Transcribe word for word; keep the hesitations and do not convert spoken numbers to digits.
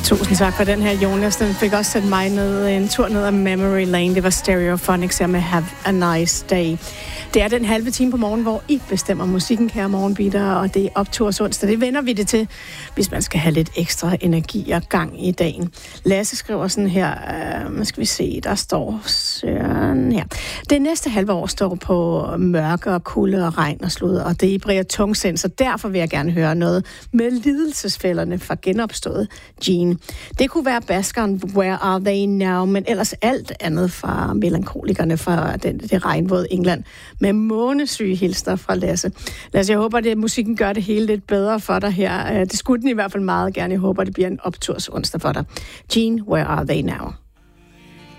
Tusind tak for den her, Jonas. Den fik også sat mig ned en tur ned ad Memory Lane. Det var Stereophonics her med Have a Nice Day. Det er den halve time på morgen, hvor I bestemmer musikken, kære morgenbitter, og det er opturs onsdag. Det vender vi det til, hvis man skal have lidt ekstra energi og gang i dagen. Lasse skriver sådan her, øh, skal vi se, der står sådan her. Det næste halve år står på mørke og kulde og regn og slud, og det bringer tungsind, så derfor vil jeg gerne høre noget med lidelsesfælderne fra genopstået Gene. Det kunne være baskeren Where Are They Now, men ellers alt andet fra melankolikerne fra den, det regnvåde England med månesyge hilster fra Lasse. Lasse, jeg håber, at musikken gør det hele lidt bedre for dig her. Det skulle den i hvert fald meget gerne. Jeg håber, det bliver en opturs onsdag for dig. Gene, Where Are They Now?